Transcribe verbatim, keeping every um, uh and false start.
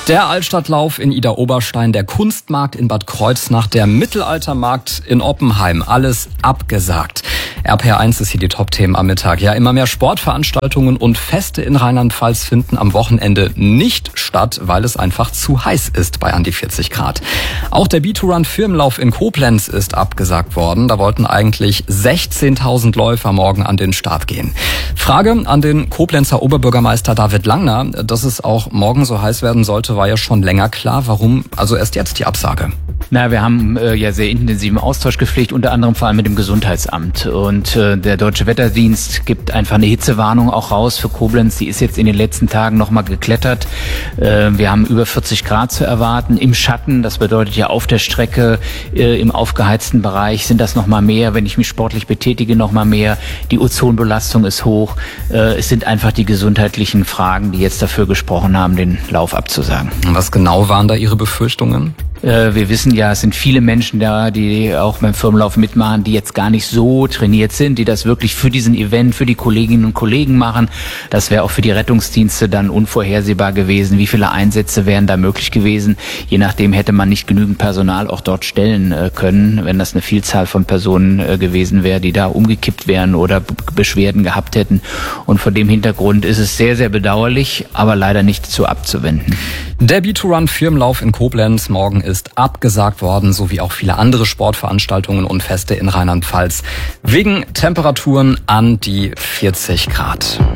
Der Altstadtlauf in Idar-Oberstein, der Kunstmarkt in Bad Kreuznach, der Mittelaltermarkt in Oppenheim, alles abgesagt. R P R eins ist hier die Top-Themen am Mittag. Ja, immer mehr Sportveranstaltungen und Feste in Rheinland-Pfalz finden am Wochenende nicht statt, weil es einfach zu heiß ist bei an die vierzig Grad. Auch der B zwei Run Firmenlauf in Koblenz ist abgesagt worden. Da wollten eigentlich sechzehntausend Läufer morgen an den Start gehen. Frage an den Koblenzer Oberbürgermeister David Langner. Dass es auch morgen so heiß werden sollte, war ja schon länger klar. Warum also erst jetzt die Absage? Na, wir haben äh, ja sehr intensiven Austausch gepflegt, unter anderem vor allem mit dem Gesundheitsamt. Und äh, der Deutsche Wetterdienst gibt einfach eine Hitzewarnung auch raus für Koblenz. Die ist jetzt in den letzten Tagen nochmal geklettert. Äh, wir haben über vierzig Grad zu erwarten im Schatten. Das bedeutet ja auf der Strecke äh, im aufgeheizten Bereich sind das nochmal mehr. Wenn ich mich sportlich betätige, nochmal mehr. Die Ozonbelastung ist hoch. Äh, es sind einfach die gesundheitlichen Fragen, die jetzt dafür gesprochen haben, den Lauf abzusagen. Was genau waren da Ihre Befürchtungen? Wir wissen ja, es sind viele Menschen da, die auch beim Firmenlauf mitmachen, die jetzt gar nicht so trainiert sind, die das wirklich für diesen Event, für die Kolleginnen und Kollegen machen. Das wäre auch für die Rettungsdienste dann unvorhersehbar gewesen. Wie viele Einsätze wären da möglich gewesen? Je nachdem hätte man nicht genügend Personal auch dort stellen können, wenn das eine Vielzahl von Personen gewesen wäre, die da umgekippt wären oder Beschwerden gehabt hätten. Und vor dem Hintergrund ist es sehr, sehr bedauerlich, aber leider nicht so abzuwenden. Der B zwei Run Firmenlauf in Koblenz morgen ist abgesagt worden, sowie auch viele andere Sportveranstaltungen und Feste in Rheinland-Pfalz wegen Temperaturen an die vierzig Grad.